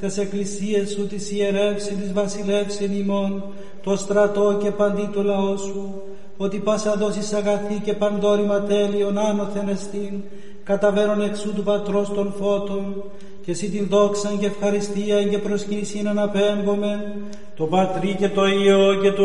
τες εκκλησίες σου, της ιερεύσιν, της βασιλεύσιν ημών, το στρατό και παντί το λαό σου, ότι πάσα δόσεις αγαθή και παντόρημα τέλειον άνωθεν εστίν, καταβαίνον εξού του Πατρός των φώτων, και εσύ την δόξαν και ευχαριστία και προσχύσιν αναπέμπομεν, το Πατρί και το Υιό και το